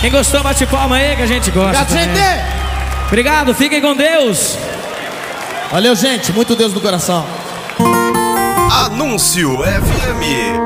Quem gostou, bate palma aí que a gente gosta. Obrigado, gente! Obrigado, fiquem com Deus. Valeu, gente, muito Deus no coração. Anúncio FM.